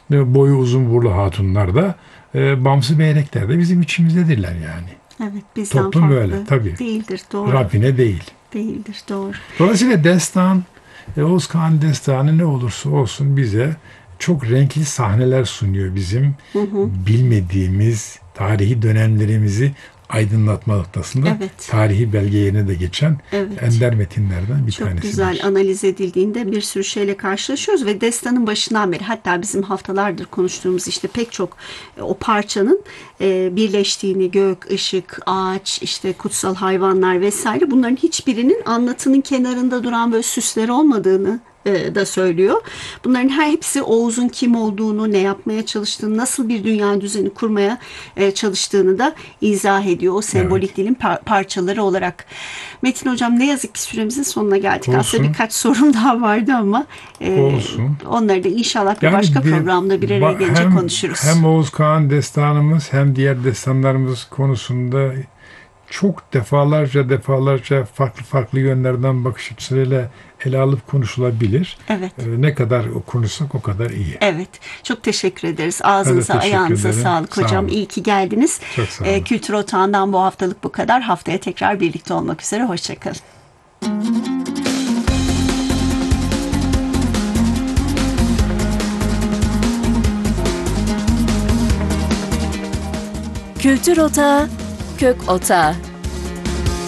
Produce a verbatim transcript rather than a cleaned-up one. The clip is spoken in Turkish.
e, boyu uzun burlu hatunlar da e, bamsı beyrekler de bizim içimizdedirler yani. Evet, bizden Toplum farklı böyle tabii. değildir, doğru. Rafine değil. Değildir, doğru. Dolayısıyla destan, e, Oğuz Kağan destanı ne olursa olsun bize çok renkli sahneler sunuyor bizim Hı hı. bilmediğimiz tarihi dönemlerimizi aydınlatma noktasında Evet. tarihi belge yerine de geçen Evet. ender metinlerden bir Çok tanesidir. güzel analiz edildiğinde bir sürü şeyle karşılaşıyoruz ve destanın başından beri, hatta bizim haftalardır konuştuğumuz işte pek çok e, o parçanın e, birleştiğini, gök, ışık, ağaç, işte kutsal hayvanlar vesaire, bunların hiçbirinin anlatının kenarında duran böyle süsleri olmadığını e, da söylüyor. Bunların her hepsi Oğuz'un kim olduğunu, ne yapmaya çalıştığını, nasıl bir dünya düzeni kurmaya e, çalıştığını da izah ediyor. O sembolik Evet. dilin par- parçaları olarak. Metin Hocam, ne yazık ki süremizin sonuna geldik. Olsun. Aslında birkaç sorum daha vardı ama e, Olsun. onları da inşallah bir Yani başka de- programda bir araya ba- gelince hem, konuşuruz. hem Oğuz Kağan destanımız hem diğer destanlarımız konusunda çok defalarca defalarca farklı farklı yönlerden bakış açılarıyla ele alıp konuşulabilir. Evet. Ee, ne kadar konuşsak o kadar iyi. Evet. Çok teşekkür ederiz. Ben de Ağzınıza, teşekkür ayağınıza ederim. sağlık Sağ hocam. olun. İyi ki geldiniz. Çok sağ E, olun. Kültür Otağı'ndan bu haftalık bu kadar. Haftaya tekrar birlikte olmak üzere. Hoşçakalın. Kültür Otağı, Kök Otağı.